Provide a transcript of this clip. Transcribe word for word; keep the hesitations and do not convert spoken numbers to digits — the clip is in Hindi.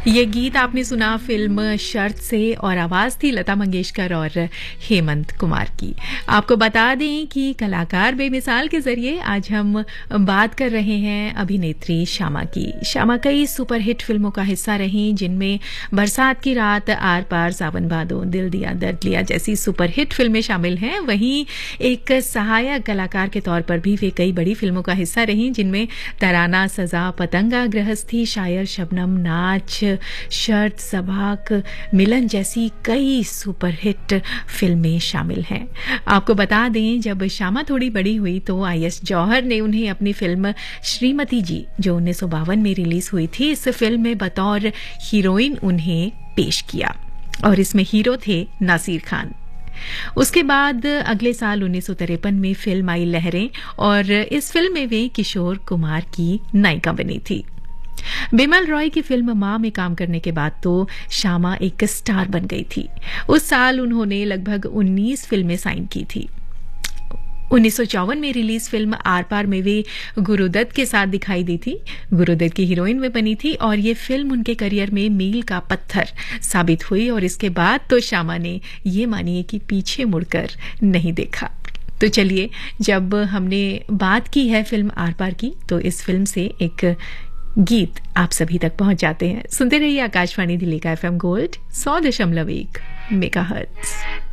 ये गीत आपने सुना फिल्म शर्त से और आवाज थी लता मंगेशकर और हेमंत कुमार की। आपको बता दें कि कलाकार बेमिसाल के जरिए आज हम बात कर रहे हैं अभिनेत्री श्यामा की। श्यामा कई सुपरहिट फिल्मों का हिस्सा रहीं, जिनमें बरसात की रात, आर पार, सावन भादो, दिल दिया दर्द लिया जैसी सुपरहिट फिल्में शामिल हैं। वहीं एक सहायक कलाकार के तौर पर भी वे कई बड़ी फिल्मों का हिस्सा रहीं, जिनमें तराना, सजा, पतंगा, गृहस्थी, शायर, शबनम, नाच, शर्त, सबाक, मिलन जैसी कई सुपरहिट फिल्में शामिल हैं। आपको बता दें, जब श्यामा थोड़ी बड़ी हुई तो आई एस जौहर ने उन्हें अपनी फिल्म श्रीमती जी, जो उन्नीस सौ बावन में रिलीज हुई थी, इस फिल्म में बतौर हीरोइन उन्हें पेश किया और इसमें हीरो थे नासिर खान। उसके बाद अगले साल उन्नीस सौ तिरपन में फिल्म आई लहरें और इस फिल्म में वे किशोर कुमार की नायिका बनी थी। बिमल रॉय की फिल्म मां में काम करने के बाद तो श्यामा एक स्टार बन गई थी। उस साल उन्होंने लगभग उन्नीस फिल्में साइन की थी। उन्नीस सौ चौवन में रिलीज फिल्म आर पार में वे गुरुदत्त के साथ दिखाई दी थी। गुरुदत्त की हीरोइन में बनी थी और ये फिल्म उनके करियर में मील का पत्थर साबित हुई और इसके बाद तो श्यामा ने ये मानिए कि पीछे मुड़कर नहीं देखा। तो चलिए, जब हमने बात की है फिल्म आर पार की, तो इस फिल्म से एक गीत आप सभी तक पहुंच जाते हैं। सुनते रहिए आकाशवाणी दिल्ली का एफ एम गोल्ड सौ दशमलव एक मेगाहर्ट्ज।